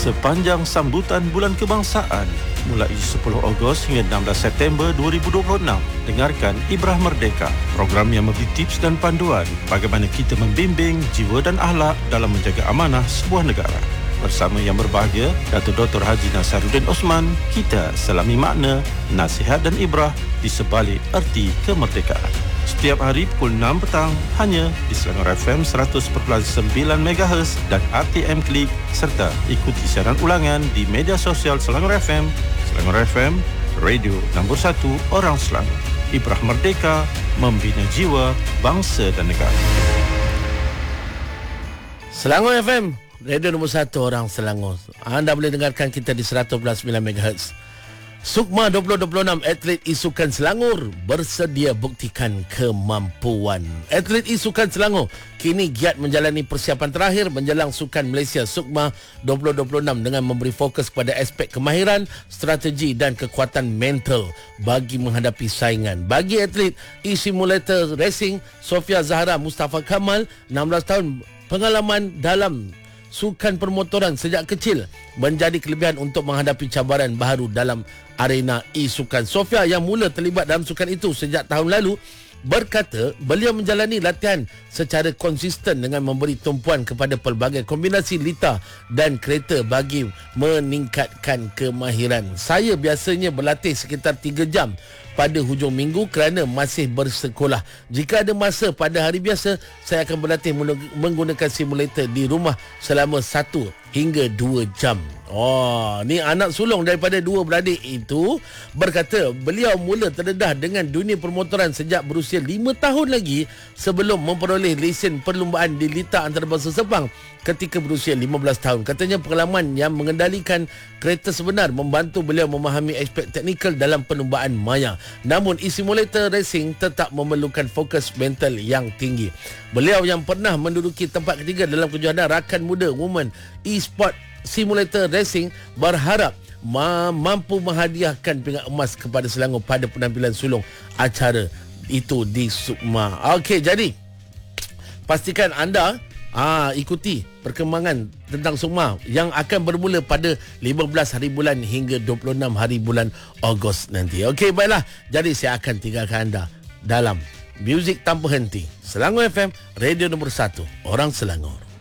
sepanjang sambutan Bulan Kebangsaan mulai 10 Ogos hingga 16 September 2026. Dengarkan Ibrah Merdeka, program yang memberi tips dan panduan bagaimana kita membimbing jiwa dan akhlak dalam menjaga amanah sebuah negara. Bersama yang berbahagia, Datuk Dr. Haji Nasaruddin Osman, kita selami makna, nasihat dan ibrah di sebalik erti kemerdekaan. Setiap hari pukul 6 petang hanya di Selangor FM 100.9 MHz dan RTM Klik, serta ikuti siaran ulangan di media sosial Selangor FM, radio nombor 1 orang Selangor. Ibrah Merdeka, membina jiwa, bangsa dan negara. Selangor FM, radio nombor 1 orang Selangor. Anda boleh dengarkan kita di 100.9 MHz. Sukma 2026, atlet isukan Selangor bersedia buktikan kemampuan. Atlet isukan Selangor kini giat menjalani persiapan terakhir menjelang Sukan Malaysia Sukma 2026 dengan memberi fokus kepada aspek kemahiran, strategi dan kekuatan mental bagi menghadapi saingan. Bagi atlet e-simulator racing Sofia Zahra Mustafa Kamal, 16 tahun pengalaman dalam sukan permotoran sejak kecil menjadi kelebihan untuk menghadapi cabaran baru dalam arena e-sukan. Sofia yang mula terlibat dalam sukan itu sejak tahun lalu berkata beliau menjalani latihan secara konsisten dengan memberi tumpuan kepada pelbagai kombinasi lita dan kereta bagi meningkatkan kemahiran. Saya biasanya berlatih sekitar 3 jam pada hujung minggu kerana masih bersekolah. Jika ada masa pada hari biasa, saya akan berlatih menggunakan simulator di rumah selama 1 hingga 2 jam. Oh, ni anak sulung daripada dua beradik itu berkata beliau mula terdedah dengan dunia permotoran sejak berusia 5 tahun lagi sebelum memperoleh lesen perlumbaan di Lita Antarabangsa Sepang ketika berusia 15 tahun. Katanya pengalaman yang mengendalikan kereta sebenar membantu beliau memahami aspek teknikal dalam perlumbaan maya. Namun e-simulator racing tetap memerlukan fokus mental yang tinggi. Beliau yang pernah menduduki tempat ketiga dalam kejohanan rakan muda Women e-sport Simulator Racing berharap mampu menghadiahkan pingat emas kepada Selangor pada penampilan sulung acara itu di Sukma. Okey, jadi pastikan anda ikuti perkembangan tentang Sukma yang akan bermula pada 15 hari bulan hingga 26 hari bulan Ogos nanti. Okey, baiklah. Jadi saya akan tinggalkan anda dalam Muzik Tanpa Henti. Selangor FM, radio nombor 1 orang Selangor.